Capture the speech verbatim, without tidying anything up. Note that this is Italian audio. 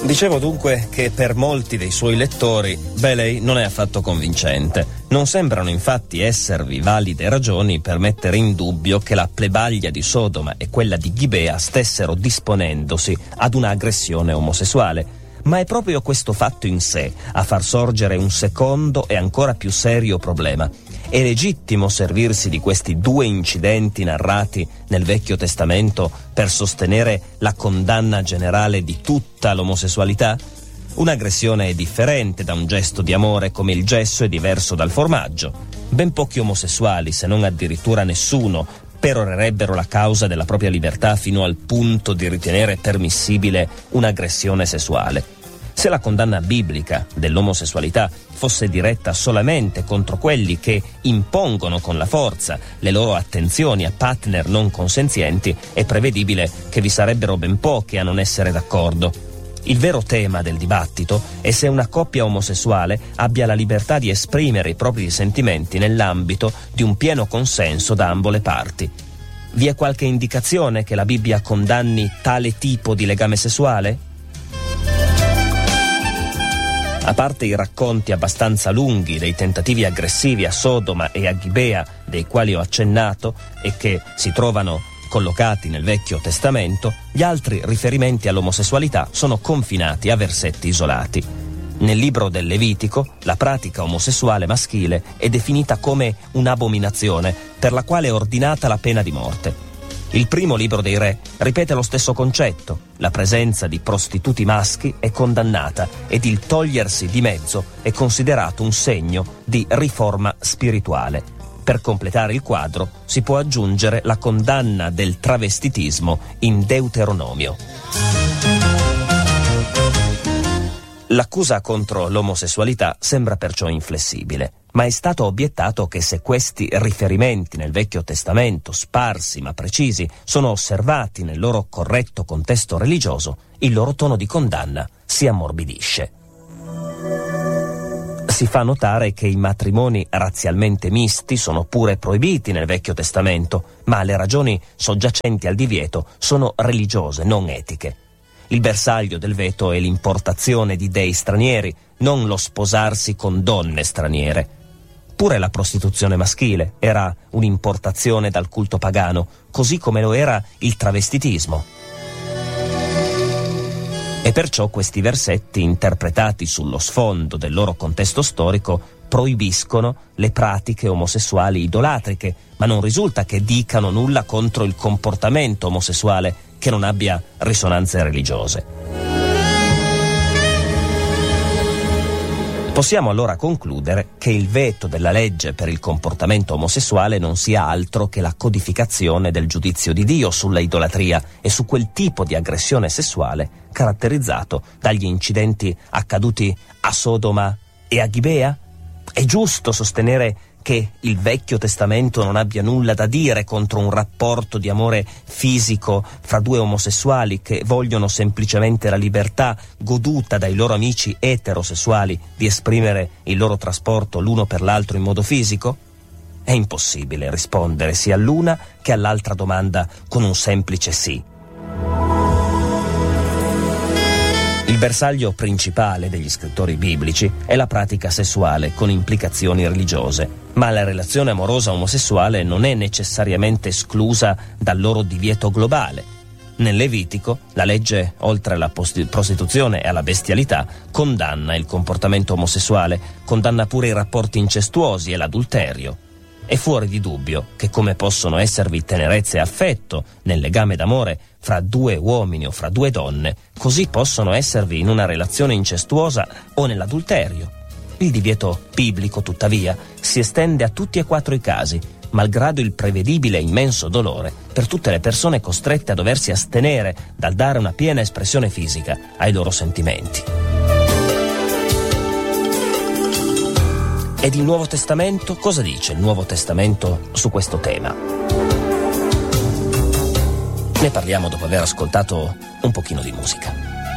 Dicevo dunque che per molti dei suoi lettori Bailey non è affatto convincente. Non sembrano infatti esservi valide ragioni per mettere in dubbio che la plebaglia di Sodoma e quella di Gibea stessero disponendosi ad una aggressione omosessuale, ma è proprio questo fatto in sé a far sorgere un secondo e ancora più serio problema. È legittimo servirsi di questi due incidenti narrati nel Vecchio Testamento per sostenere la condanna generale di tutta l'omosessualità? Un'aggressione è differente da un gesto di amore, come il gesso è diverso dal formaggio. Ben pochi omosessuali, se non addirittura nessuno, perorerebbero la causa della propria libertà fino al punto di ritenere permissibile un'aggressione sessuale. Se la condanna biblica dell'omosessualità fosse diretta solamente contro quelli che impongono con la forza le loro attenzioni a partner non consenzienti, è prevedibile che vi sarebbero ben pochi a non essere d'accordo. Il vero tema del dibattito è se una coppia omosessuale abbia la libertà di esprimere i propri sentimenti nell'ambito di un pieno consenso da ambo le parti. Vi è qualche indicazione che la Bibbia condanni tale tipo di legame sessuale? A parte i racconti abbastanza lunghi dei tentativi aggressivi a Sodoma e a Gibea, dei quali ho accennato e che si trovano collocati nel Vecchio Testamento, gli altri riferimenti all'omosessualità sono confinati a versetti isolati. Nel libro del Levitico, la pratica omosessuale maschile è definita come un'abominazione per la quale è ordinata la pena di morte. Il primo libro dei Re ripete lo stesso concetto: la presenza di prostituti maschi è condannata ed il togliersi di mezzo è considerato un segno di riforma spirituale. Per completare il quadro si può aggiungere la condanna del travestitismo in Deuteronomio. L'accusa contro l'omosessualità sembra perciò inflessibile, ma è stato obiettato che se questi riferimenti nel Vecchio Testamento, sparsi ma precisi, sono osservati nel loro corretto contesto religioso, il loro tono di condanna si ammorbidisce. Si fa notare che i matrimoni razzialmente misti sono pure proibiti nel Vecchio Testamento, ma le ragioni soggiacenti al divieto sono religiose, non etiche. Il bersaglio del veto è l'importazione di dei stranieri, non lo sposarsi con donne straniere. Pure la prostituzione maschile era un'importazione dal culto pagano, così come lo era il travestitismo. E perciò questi versetti, interpretati sullo sfondo del loro contesto storico, proibiscono le pratiche omosessuali idolatriche, ma non risulta che dicano nulla contro il comportamento omosessuale che non abbia risonanze religiose. Possiamo allora concludere che il veto della legge per il comportamento omosessuale non sia altro che la codificazione del giudizio di Dio sulla idolatria e su quel tipo di aggressione sessuale caratterizzato dagli incidenti accaduti a Sodoma e a Gibea? È giusto sostenere che il Vecchio Testamento non abbia nulla da dire contro un rapporto di amore fisico fra due omosessuali che vogliono semplicemente la libertà goduta dai loro amici eterosessuali di esprimere il loro trasporto l'uno per l'altro in modo fisico? È impossibile rispondere sia all'una che all'altra domanda con un semplice sì. Il bersaglio principale degli scrittori biblici è la pratica sessuale con implicazioni religiose, ma la relazione amorosa omosessuale non è necessariamente esclusa dal loro divieto globale. Nel Levitico, la legge, oltre alla post- prostituzione e alla bestialità, condanna il comportamento omosessuale, condanna pure i rapporti incestuosi e l'adulterio. È fuori di dubbio che come possono esservi tenerezza e affetto nel legame d'amore fra due uomini o fra due donne, così possono esservi in una relazione incestuosa o nell'adulterio. Il divieto biblico, tuttavia, si estende a tutti e quattro i casi, malgrado il prevedibile e immenso dolore per tutte le persone costrette a doversi astenere dal dare una piena espressione fisica ai loro sentimenti. Ed il Nuovo Testamento? Cosa dice il Nuovo Testamento su questo tema? Ne parliamo dopo aver ascoltato un pochino di musica.